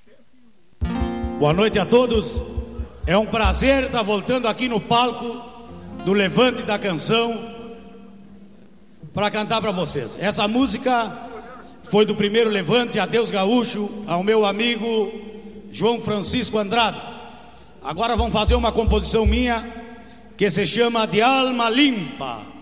Boa noite a todos. É um prazer estar voltando aqui no palco do Levante da Canção para cantar para vocês. Essa música foi do primeiro Levante, Adeus Gaúcho, ao meu amigo João Francisco Andrade. Agora vamos fazer uma composição minha que se chama De Alma Limpa.